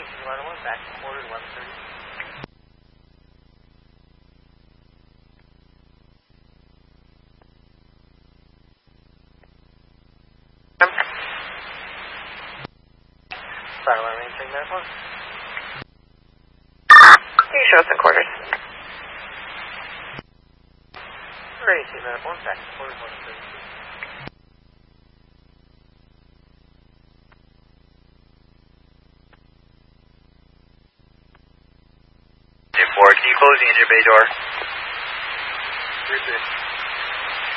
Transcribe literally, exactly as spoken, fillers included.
Closing line one, back to quarter, eleven thirty. Sorry, line maintain that one. Can you show us in quarters? Ready, two minute one, back to quarter, eleven thirty. Can you close the engine bay door? Three, three.